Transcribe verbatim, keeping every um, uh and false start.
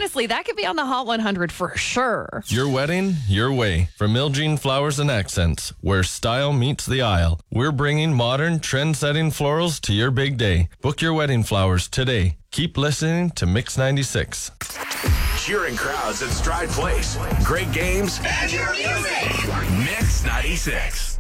honestly, that could be on the Hot one hundred for sure. Your wedding, your way. From Ilgene Flowers and Accents, where style meets the aisle. We're bringing modern, trend-setting florals to your big day. Book your wedding flowers today. Keep listening to Mix ninety-six. Cheering crowds at Stride Place. Great games. And your music. Mix ninety-six.